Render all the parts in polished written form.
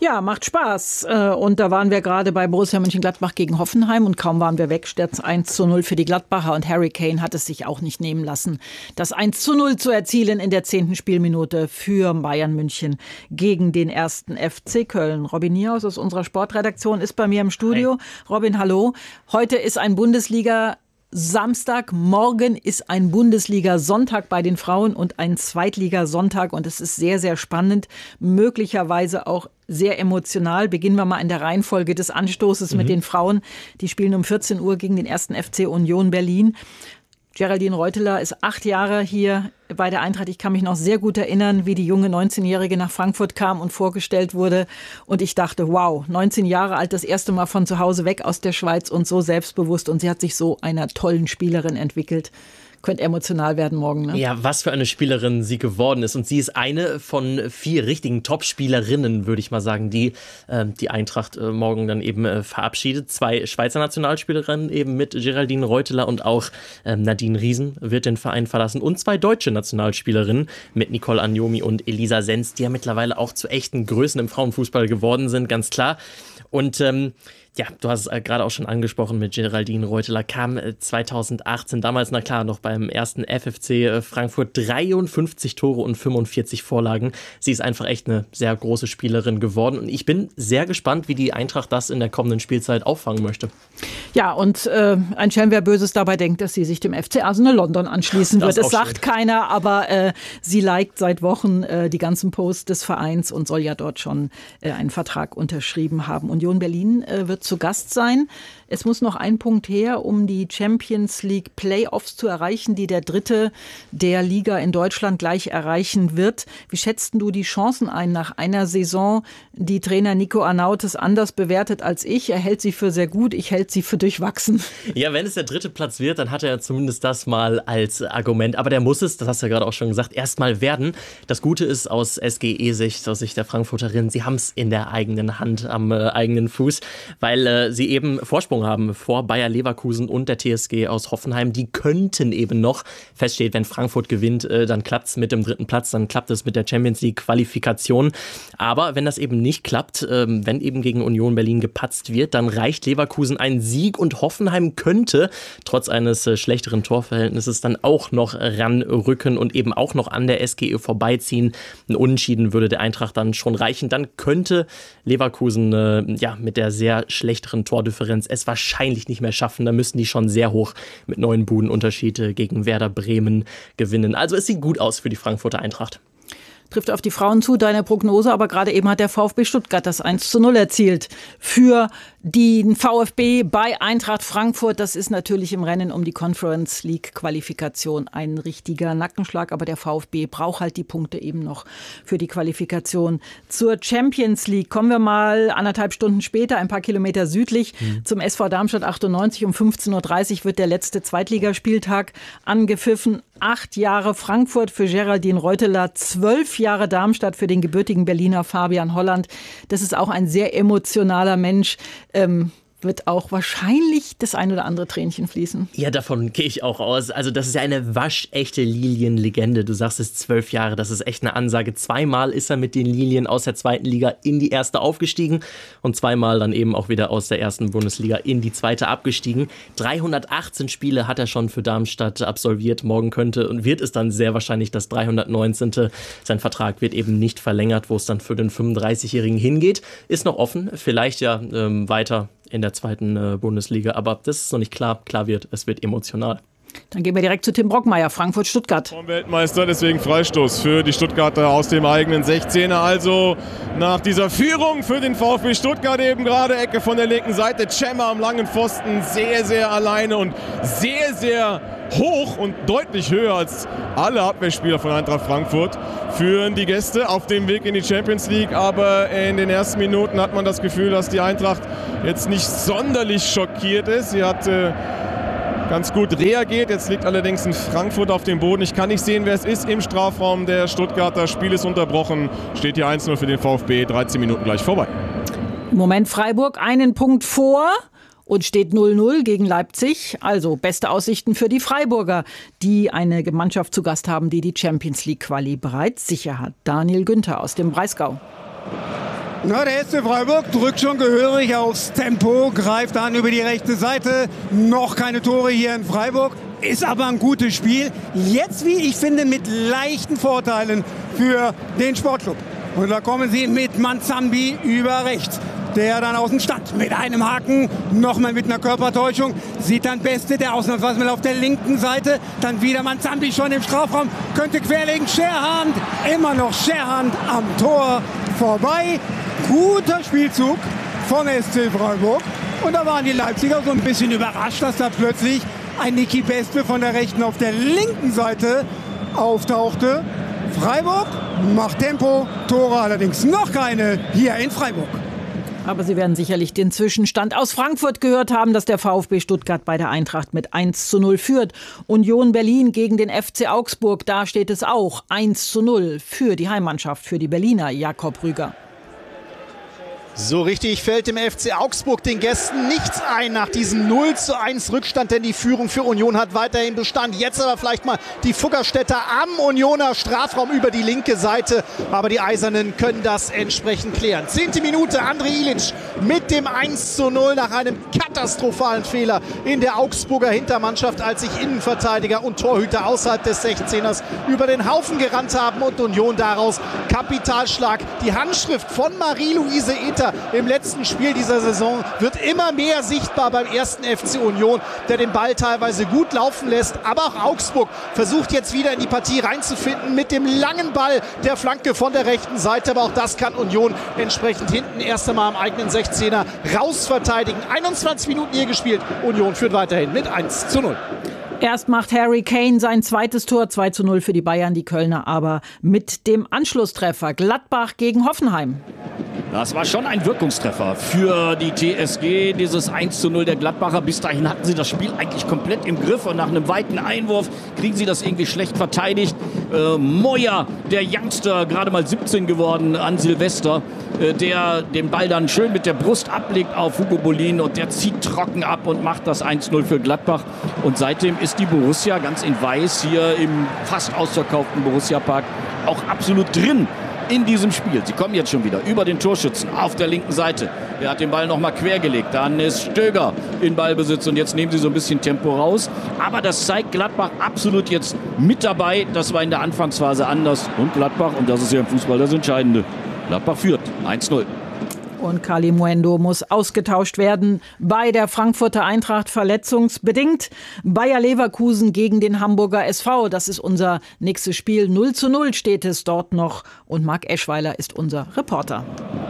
Ja, macht Spaß. Und da waren wir gerade bei Borussia Mönchengladbach gegen Hoffenheim und kaum waren wir weg, stand es 1:0 für die Gladbacher und Harry Kane hat es sich auch nicht nehmen lassen, das 1:0 zu erzielen in der 10. Spielminute für Bayern München gegen den 1. FC Köln. Robin Niehaus aus unserer Sportredaktion ist bei mir im Studio. Hi. Robin, hallo. Heute ist ein Bundesliga-Samstag, morgen ist ein Bundesliga-Sonntag bei den Frauen und ein Zweitliga-Sonntag und es ist sehr, sehr spannend, möglicherweise auch sehr emotional. Beginnen wir mal in der Reihenfolge des Anstoßes mit den Frauen. Die spielen um 14 Uhr gegen den 1. FC Union Berlin. Geraldine Reuteler ist 8 Jahre hier bei der Eintracht. Ich kann mich noch sehr gut erinnern, wie die junge 19-Jährige nach Frankfurt kam und vorgestellt wurde. Und ich dachte, wow, 19 Jahre alt, das erste Mal von zu Hause weg aus der Schweiz und so selbstbewusst. Und sie hat sich so einer tollen Spielerin entwickelt. Könnte emotional werden morgen, ne? Ja, was für eine Spielerin sie geworden ist. Und sie ist eine von 4 richtigen Top-Spielerinnen, würde ich mal sagen, die die Eintracht morgen dann eben verabschiedet. 2 Schweizer Nationalspielerinnen eben mit Geraldine Reuteler und auch Nadine Riesen wird den Verein verlassen. Und 2 deutsche Nationalspielerinnen mit Nicole Agnomi und Elisa Senz, die ja mittlerweile auch zu echten Größen im Frauenfußball geworden sind, ganz klar. Und ja, du hast es gerade auch schon angesprochen mit Geraldine Reuteler, kam 2018, damals, na klar, noch beim ersten FFC Frankfurt, 53 Tore und 45 Vorlagen. Sie ist einfach echt eine sehr große Spielerin geworden und ich bin sehr gespannt, wie die Eintracht das in der kommenden Spielzeit auffangen möchte. Ja, und ein Schelm, wer Böses dabei denkt, dass sie sich dem FC Arsenal London anschließen wird. Das sagt keiner, aber sie liked seit Wochen die ganzen Posts des Vereins und soll ja dort schon einen Vertrag unterschrieben haben. Union Berlin wird zu Gast sein. Es muss noch ein Punkt her, um die Champions League Playoffs zu erreichen, die der Dritte der Liga in Deutschland gleich erreichen wird. Wie schätzt du die Chancen ein nach einer Saison, die Trainer Nico Arnautes anders bewertet als ich? Er hält sie für sehr gut, ich hält sie für durchwachsen. Ja, wenn es der 3. Platz wird, dann hat er zumindest das mal als Argument. Aber der muss es, das hast du ja gerade auch schon gesagt, erstmal werden. Das Gute ist aus SGE-Sicht, aus Sicht der Frankfurterin, sie haben es in der eigenen Hand, am eigenen Fuß, weil sie eben Vorsprung haben vor Bayer Leverkusen und der TSG aus Hoffenheim. Die könnten eben noch, feststeht, wenn Frankfurt gewinnt, dann klappt es mit dem 3. Platz, dann klappt es mit der Champions League Qualifikation. Aber wenn das eben nicht klappt, wenn eben gegen Union Berlin gepatzt wird, dann reicht Leverkusen ein Sieg und Hoffenheim könnte trotz eines schlechteren Torverhältnisses dann auch noch ranrücken und eben auch noch an der SGE vorbeiziehen. Ein Unentschieden würde der Eintracht dann schon reichen. Dann könnte Leverkusen mit der sehr schlechteren Tordifferenz es wahrscheinlich nicht mehr schaffen. Da müssten die schon sehr hoch mit 9 Budenunterschied gegen Werder Bremen gewinnen. Also es sieht gut aus für die Frankfurter Eintracht. Trifft auf die Frauen zu, deine Prognose, aber gerade eben hat der VfB Stuttgart das 1:0 erzielt für den VfB bei Eintracht Frankfurt. Das ist natürlich im Rennen um die Conference League Qualifikation ein richtiger Nackenschlag, aber der VfB braucht halt die Punkte eben noch für die Qualifikation zur Champions League. Kommen wir mal 1,5 Stunden später, ein paar Kilometer südlich zum SV Darmstadt 98. Um 15:30 Uhr wird der letzte Zweitligaspieltag angepfiffen. 8 Jahre Frankfurt für Geraldine Reuteler, 12 Jahre Darmstadt für den gebürtigen Berliner Fabian Holland. Das ist auch ein sehr emotionaler Mensch. Wird auch wahrscheinlich das ein oder andere Tränchen fließen. Ja, davon gehe ich auch aus. Also das ist ja eine waschechte Lilienlegende. Du sagst es, 12 Jahre, das ist echt eine Ansage. 2-mal ist er mit den Lilien aus der 2. Liga in die 1. aufgestiegen und 2-mal dann eben auch wieder aus der 1. Bundesliga in die 2. abgestiegen. 318 Spiele hat er schon für Darmstadt absolviert. Morgen könnte und wird es dann sehr wahrscheinlich das 319. Sein Vertrag wird eben nicht verlängert, wo es dann für den 35-Jährigen hingeht. Ist noch offen, vielleicht ja weiter in der 2. Bundesliga, aber das ist noch nicht klar. Klar wird, es wird emotional. Dann gehen wir direkt zu Tim Brockmeier, Frankfurt-Stuttgart. Vom Weltmeister, deswegen Freistoß für die Stuttgarter aus dem eigenen 16er. Also nach dieser Führung für den VfB Stuttgart eben gerade Ecke von der linken Seite. Cemmer am langen Pfosten, sehr, sehr alleine und sehr, sehr hoch und deutlich höher als alle Abwehrspieler von Eintracht Frankfurt. Führen die Gäste auf dem Weg in die Champions League, aber in den ersten Minuten hat man das Gefühl, dass die Eintracht jetzt nicht sonderlich schockiert ist. Sie hat ganz gut reagiert. Jetzt liegt allerdings ein Frankfurt auf dem Boden. Ich kann nicht sehen, wer es ist im Strafraum der Stuttgarter. Spiel ist unterbrochen. Steht hier 1:0 für den VfB. 13 Minuten gleich vorbei. Im Moment Freiburg einen Punkt vor und steht 0:0 gegen Leipzig. Also beste Aussichten für die Freiburger, die eine Mannschaft zu Gast haben, die die Champions League Quali bereits sicher hat. Daniel Günther aus dem Breisgau. Na, der SC Freiburg drückt schon gehörig aufs Tempo, greift an über die rechte Seite. Noch keine Tore hier in Freiburg, ist aber ein gutes Spiel. Jetzt, wie ich finde, mit leichten Vorteilen für den Sportclub. Und da kommen sie mit Manzambi über rechts. Der dann aus dem Stand mit einem Haken, nochmal mit einer Körpertäuschung, sieht dann Beste, der ausnahmsweise mal auf der linken Seite, dann wieder Manzambi schon im Strafraum, könnte querlegen, Scherhand, immer noch Scherhand am Tor vorbei. Guter Spielzug vom SC Freiburg. Und da waren die Leipziger so ein bisschen überrascht, dass da plötzlich ein Niki Beste von der rechten auf der linken Seite auftauchte. Freiburg macht Tempo, Tore allerdings noch keine hier in Freiburg. Aber Sie werden sicherlich den Zwischenstand aus Frankfurt gehört haben, dass der VfB Stuttgart bei der Eintracht mit 1:0 führt. Union Berlin gegen den FC Augsburg, da steht es auch 1:0 für die Heimmannschaft, für die Berliner. Jakob Rüger. So richtig fällt dem FC Augsburg, den Gästen, nichts ein nach diesem 0:1 Rückstand, denn die Führung für Union hat weiterhin Bestand. Jetzt aber vielleicht mal die Fuggerstädter am Unioner Strafraum über die linke Seite, aber die Eisernen können das entsprechend klären. 10. Minute, André Ilic mit dem 1:0 nach einem katastrophalen Fehler in der Augsburger Hintermannschaft, als sich Innenverteidiger und Torhüter außerhalb des 16ers über den Haufen gerannt haben und Union daraus Kapitalschlag. Die Handschrift von Marie-Louise Ether im letzten Spiel dieser Saison wird immer mehr sichtbar beim ersten FC Union, der den Ball teilweise gut laufen lässt. Aber auch Augsburg versucht jetzt wieder in die Partie reinzufinden mit dem langen Ball der Flanke von der rechten Seite. Aber auch das kann Union entsprechend hinten erst einmal am eigenen 16er rausverteidigen. 21 Minuten hier gespielt. Union führt weiterhin mit 1:0. Erst macht Harry Kane sein zweites Tor, 2:0 für die Bayern, die Kölner aber mit dem Anschlusstreffer. Gladbach gegen Hoffenheim. Das war schon ein Wirkungstreffer für die TSG, dieses 1:0 der Gladbacher. Bis dahin hatten sie das Spiel eigentlich komplett im Griff und nach einem weiten Einwurf kriegen sie das irgendwie schlecht verteidigt. Moyer, der Youngster, gerade mal 17 geworden an Silvester, der den Ball dann schön mit der Brust ablegt auf Hugo Bolin und der zieht trocken ab und macht das 1:0 für Gladbach. Und seitdem ist die Borussia ganz in Weiß hier im fast ausverkauften Borussia-Park auch absolut drin in diesem Spiel. Sie kommen jetzt schon wieder über den Torschützen auf der linken Seite. Er hat den Ball nochmal quergelegt. Dann ist Stöger in Ballbesitz und jetzt nehmen sie so ein bisschen Tempo raus. Aber das zeigt Gladbach absolut jetzt mit dabei. Das war in der Anfangsphase anders. Und Gladbach, und das ist ja im Fußball das Entscheidende, Gladbach führt 1:0. Und Kalimuendo muss ausgetauscht werden bei der Frankfurter Eintracht verletzungsbedingt. Bayer Leverkusen gegen den Hamburger SV. Das ist unser nächstes Spiel. 0:0 steht es dort noch. Und Marc Eschweiler ist unser Reporter.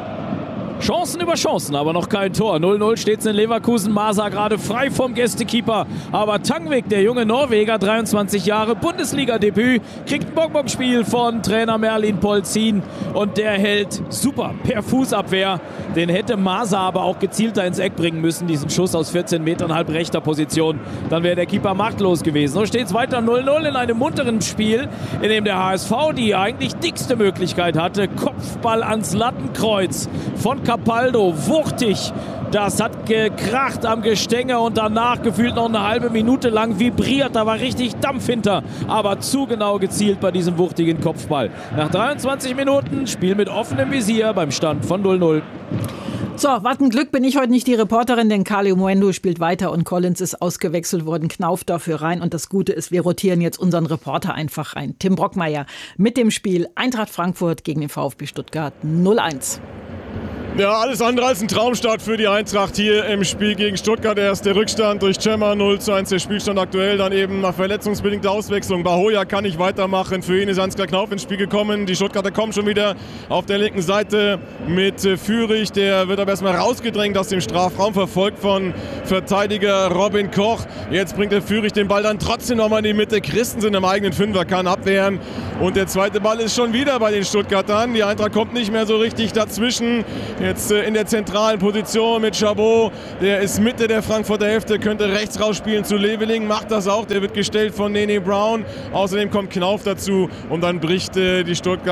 Chancen über Chancen, aber noch kein Tor. 0:0 steht es in Leverkusen. Masa gerade frei vom Gästekeeper. Aber Tangvik, der junge Norweger, 23 Jahre, Bundesliga-Debüt, kriegt ein Bonbonspiel von Trainer Merlin Polzin. Und der hält super per Fußabwehr. Den hätte Masa aber auch gezielter ins Eck bringen müssen, diesen Schuss aus 14 Metern halb rechter Position. Dann wäre der Keeper machtlos gewesen. So steht es weiter 0:0 in einem munteren Spiel, in dem der HSV die eigentlich dickste Möglichkeit hatte. Kopfball ans Lattenkreuz von Capaldo, wuchtig. Das hat gekracht am Gestänge und danach gefühlt noch eine halbe Minute lang vibriert. Da war richtig Dampf hinter, aber zu genau gezielt bei diesem wuchtigen Kopfball. Nach 23 Minuten Spiel mit offenem Visier beim Stand von 0:0. So, was ein Glück, bin ich heute nicht die Reporterin, denn Kalimuendo spielt weiter und Collins ist ausgewechselt worden, Knauf dafür rein. Und das Gute ist, wir rotieren jetzt unseren Reporter einfach rein. Tim Brockmeier mit dem Spiel Eintracht Frankfurt gegen den VfB Stuttgart 0:1. Ja, alles andere als ein Traumstart für die Eintracht hier im Spiel gegen Stuttgart. Erst der Rückstand durch Cemma 0:1, der Spielstand aktuell, dann eben nach verletzungsbedingter Auswechslung. Bahoja kann nicht weitermachen, für ihn ist Ansgar Knauf ins Spiel gekommen. Die Stuttgarter kommen schon wieder auf der linken Seite mit Führig. Der wird aber erstmal rausgedrängt aus dem Strafraum, verfolgt von Verteidiger Robin Koch. Jetzt bringt der Führig den Ball dann trotzdem nochmal in die Mitte. Christensen im eigenen Fünfer kann abwehren. Und der zweite Ball ist schon wieder bei den Stuttgartern. Die Eintracht kommt nicht mehr so richtig dazwischen. Jetzt in der zentralen Position mit Chabot. Der ist Mitte der Frankfurter Hälfte, könnte rechts rausspielen zu Leveling, macht das auch. Der wird gestellt von Nene Brown. Außerdem kommt Knauf dazu und dann bricht der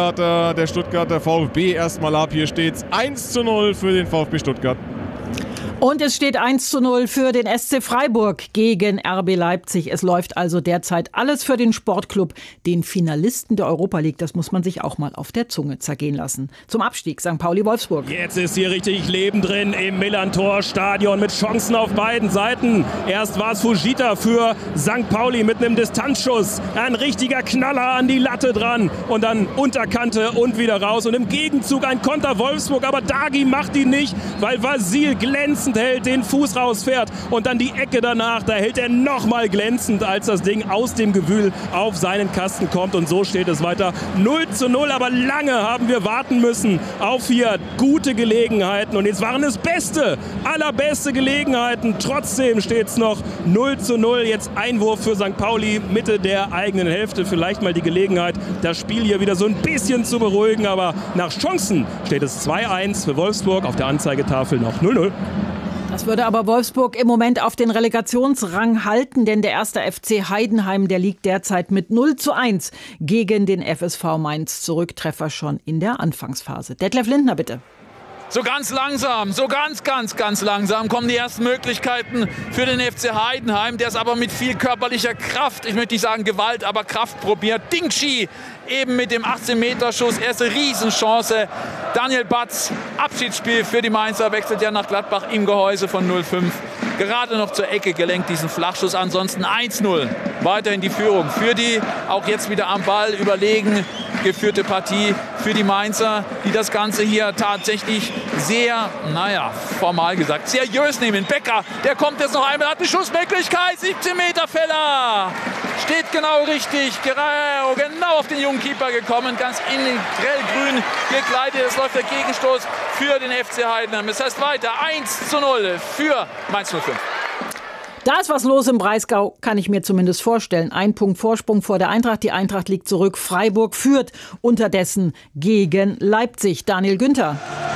Stuttgarter VfB erstmal ab. Hier steht es 1:0 für den VfB Stuttgart. Und es steht 1:0 für den SC Freiburg gegen RB Leipzig. Es läuft also derzeit alles für den Sportclub, den Finalisten der Europa League. Das muss man sich auch mal auf der Zunge zergehen lassen. Zum Abstieg St. Pauli-Wolfsburg. Jetzt ist hier richtig Leben drin im Millerntor-Stadion mit Chancen auf beiden Seiten. Erst war es Fujita für St. Pauli mit einem Distanzschuss. Ein richtiger Knaller an die Latte dran und dann Unterkante und wieder raus. Und im Gegenzug ein Konter Wolfsburg, aber Dagi macht ihn nicht, weil Vasil glänzend hält, den Fuß rausfährt und dann die Ecke danach, da hält er nochmal glänzend, als das Ding aus dem Gewühl auf seinen Kasten kommt und so steht es weiter 0:0, aber lange haben wir warten müssen auf hier gute Gelegenheiten und jetzt waren es allerbeste Gelegenheiten, trotzdem steht es noch 0:0, jetzt Einwurf für St. Pauli, Mitte der eigenen Hälfte, vielleicht mal die Gelegenheit, das Spiel hier wieder so ein bisschen zu beruhigen, aber nach Chancen steht es 2:1 für Wolfsburg, auf der Anzeigetafel noch 0:0. Das würde aber Wolfsburg im Moment auf den Relegationsrang halten, denn der erste FC Heidenheim, der liegt derzeit mit 0:1 gegen den FSV Mainz zurück. Treffer schon in der Anfangsphase. Detlef Lindner, bitte. So ganz langsam, so ganz langsam kommen die ersten Möglichkeiten für den FC Heidenheim, der es aber mit viel körperlicher Kraft, ich möchte nicht sagen Gewalt, aber Kraft probiert. Dingshi eben mit dem 18-Meter-Schuss, erste Riesenchance. Daniel Batz, Abschiedsspiel für die Mainzer, wechselt ja nach Gladbach im Gehäuse von 0:5. Gerade noch zur Ecke gelenkt, diesen Flachschuss. Ansonsten 1:0. Weiterhin die Führung für die, auch jetzt wieder am Ball, überlegen geführte Partie für die Mainzer, die das Ganze hier tatsächlich sehr, formal gesagt, seriös nehmen. Becker, der kommt jetzt noch einmal, hat eine Schussmöglichkeit, 17 Meter Feller. Steht genau richtig, genau auf den jungen Keeper gekommen, ganz in grellgrün gekleidet. Es läuft der Gegenstoß für den FC Heidenheim. Es heißt weiter 1:0 für Mainz 05. Da ist was los im Breisgau, kann ich mir zumindest vorstellen. 1 Punkt Vorsprung vor der Eintracht. Die Eintracht liegt zurück. Freiburg führt unterdessen gegen Leipzig. Daniel Günther.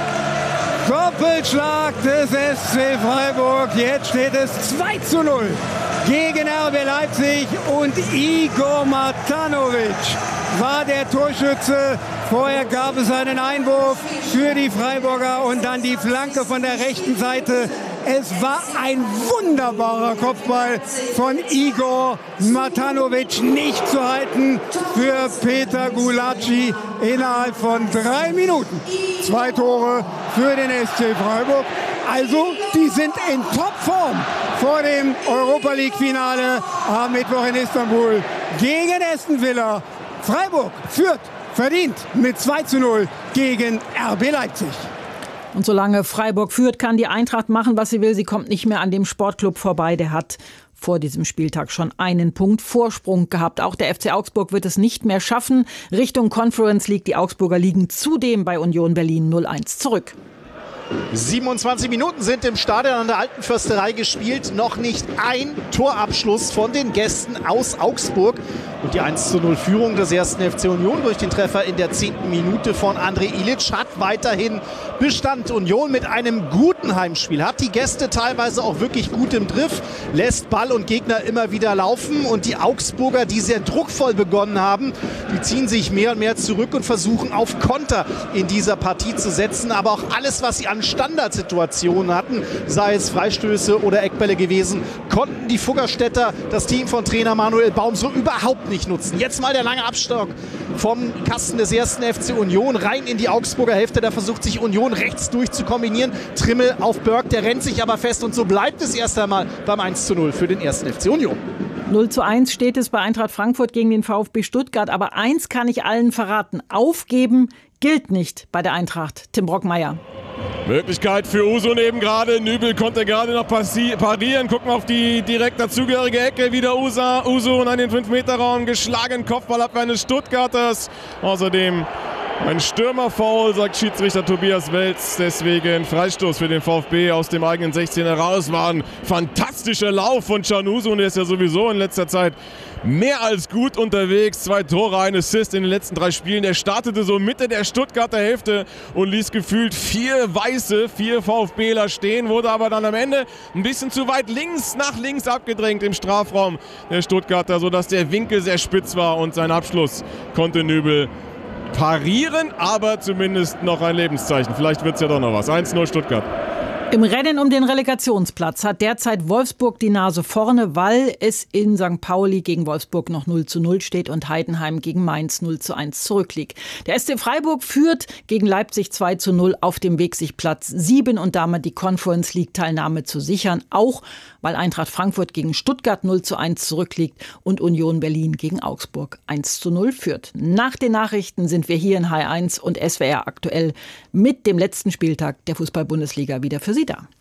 Doppelschlag des SC Freiburg. Jetzt steht es 2:0 gegen RB Leipzig und Igor Matanovic war der Torschütze. Vorher gab es einen Einwurf für die Freiburger und dann die Flanke von der rechten Seite. Es war ein wunderbarer Kopfball von Igor Matanovic, nicht zu halten für Peter Gulacsi innerhalb von 3 Minuten. 2 Tore für den SC Freiburg. Also, die sind in Topform vor dem Europa-League-Finale am Mittwoch in Istanbul gegen Aston Villa. Freiburg führt verdient mit 2:0 gegen RB Leipzig. Und solange Freiburg führt, kann die Eintracht machen, was sie will. Sie kommt nicht mehr an dem Sportclub vorbei. Der hat vor diesem Spieltag schon einen Punkt Vorsprung gehabt. Auch der FC Augsburg wird es nicht mehr schaffen. Richtung Conference League. Die Augsburger liegen zudem bei Union Berlin 0:1 zurück. 27 Minuten sind im Stadion an der Alten Försterei gespielt. Noch nicht ein Torabschluss von den Gästen aus Augsburg. Und die 1:0-Führung des ersten FC Union durch den Treffer in der 10. Minute von André Ilic hat weiterhin Bestand. Union mit einem guten Heimspiel, hat die Gäste teilweise auch wirklich gut im Griff, lässt Ball und Gegner immer wieder laufen. Und die Augsburger, die sehr druckvoll begonnen haben, die ziehen sich mehr und mehr zurück und versuchen auf Konter in dieser Partie zu setzen. Aber auch alles, was sie an Standardsituationen hatten, sei es Freistöße oder Eckbälle gewesen, konnten die Fuggerstädter, das Team von Trainer Manuel Baum, so überhaupt nicht nutzen. Jetzt mal der lange Abstock vom Kasten des ersten FC Union rein in die Augsburger Hälfte. Da versucht sich Union rechts durch zu kombinieren. Trimmel auf Berg, der rennt sich aber fest und so bleibt es erst einmal beim 1:0 für den ersten FC Union. 0:1 steht es bei Eintracht Frankfurt gegen den VfB Stuttgart. Aber eins kann ich allen verraten. Aufgeben gilt nicht bei der Eintracht. Tim Brockmeier. Möglichkeit für Usun eben gerade. Nübel konnte gerade noch parieren. Gucken auf die direkt dazugehörige Ecke. Wieder Usun an den 5-Meter-Raum geschlagen. Kopfballabwehr eines Stuttgarters. Außerdem ein Stürmerfoul, sagt Schiedsrichter Tobias Welz. Deswegen Freistoß für den VfB aus dem eigenen 16 heraus. War ein fantastischer Lauf von Can Usun. Der ist ja sowieso in letzter Zeit mehr als gut unterwegs. 2 Tore, ein Assist in den letzten 3 Spielen. Er startete so Mitte der Stuttgarter Hälfte und ließ gefühlt 4 VfBler stehen, wurde aber dann am Ende ein bisschen zu weit nach links abgedrängt im Strafraum der Stuttgarter, sodass der Winkel sehr spitz war und sein Abschluss konnte Nübel parieren, aber zumindest noch ein Lebenszeichen. Vielleicht wird es ja doch noch was. 1:0 Stuttgart. Im Rennen um den Relegationsplatz hat derzeit Wolfsburg die Nase vorne, weil es in St. Pauli gegen Wolfsburg noch 0:0 steht und Heidenheim gegen Mainz 0:1 zurückliegt. Der SC Freiburg führt gegen Leipzig 2:0 auf dem Weg, sich Platz 7 und damit die Conference League Teilnahme zu sichern. Auch weil Eintracht Frankfurt gegen Stuttgart 0:1 zurückliegt und Union Berlin gegen Augsburg 1:0 führt. Nach den Nachrichten sind wir hier in H1 und SWR aktuell mit dem letzten Spieltag der Fußball-Bundesliga wieder für Sie da.